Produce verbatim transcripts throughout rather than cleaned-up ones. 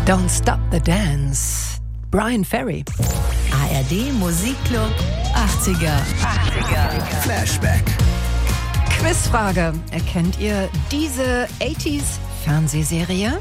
Don't Stop the Dance. Brian Ferry. A R D Musikclub achtziger. achtziger. Flashback. Quizfrage. Erkennt ihr diese achtziger Fernsehserie?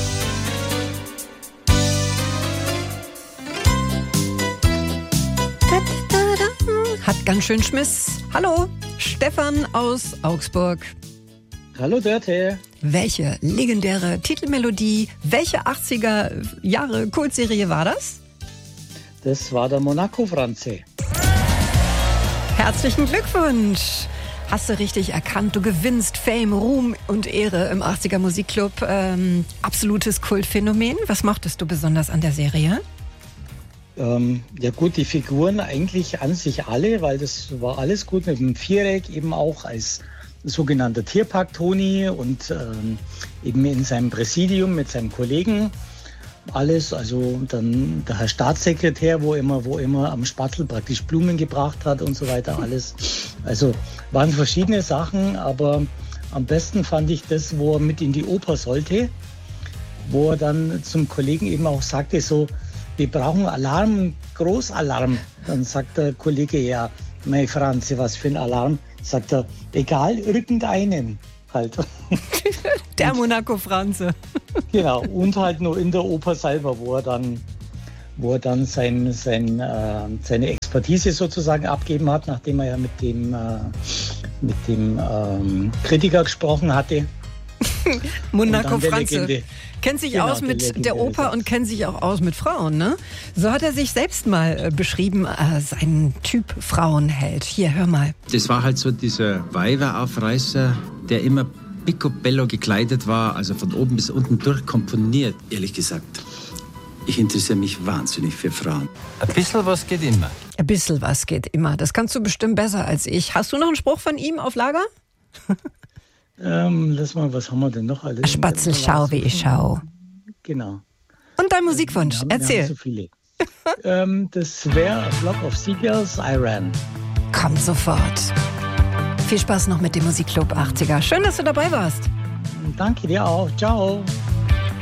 Hat ganz schön Schmiss. Hallo, Stefan aus Augsburg. Hallo Dörte. Welche legendäre Titelmelodie, welche achtziger Jahre Kultserie war das? Das war der Monaco Franze. Herzlichen Glückwunsch. Hast du richtig erkannt, du gewinnst Fame, Ruhm und Ehre im achtziger Musikclub. Ähm, absolutes Kultphänomen. Was mochtest du besonders an der Serie? Ähm, ja gut, die Figuren eigentlich an sich alle, weil das war alles gut mit dem Viereck, eben auch als sogenannter Tierpark Toni und ähm, eben in seinem Präsidium mit seinem Kollegen. Alles, also dann der Herr Staatssekretär, wo immer, wo immer am Spattel praktisch Blumen gebracht hat und so weiter, alles. Also waren verschiedene Sachen, aber am besten fand ich das, wo er mit in die Oper sollte, wo er dann zum Kollegen eben auch sagte so, wir brauchen Alarm, Großalarm. Dann sagt der Kollege, ja, mein Franzi, was für ein Alarm? Sagt er, egal, irgendeinen halt. Der Monaco Franze. Genau, und halt nur in der Oper selber, wo er dann, wo er dann sein, sein, äh, seine Expertise sozusagen abgeben hat, nachdem er ja mit dem, äh, mit dem ähm, Kritiker gesprochen hatte. Monaco Franze. Legende. Kennt sich Genau, aus mit der, der Oper und kennt sich auch aus mit Frauen, ne? So hat er sich selbst mal äh, beschrieben, äh, seinen Typ Frauenheld. Hier, hör mal. Das war halt so dieser Weiberaufreißer, der immer picobello gekleidet war, also von oben bis unten durchkomponiert. Ehrlich gesagt, ich interessiere mich wahnsinnig für Frauen. Ein bisschen was geht immer. Ein bisschen was geht immer. Das kannst du bestimmt besser als ich. Hast du noch einen Spruch von ihm auf Lager? Ähm, lass mal, was haben wir denn noch alles? Spatzel, schau, wie ich schau. Genau. Und dein Musikwunsch, Wir haben, erzähl. Wir haben so viele. ähm, das wäre Flock of Seagulls, Iran. Kommt sofort. Viel Spaß noch mit dem Musikclub achtziger. Schön, dass du dabei warst. Danke dir auch. Ciao.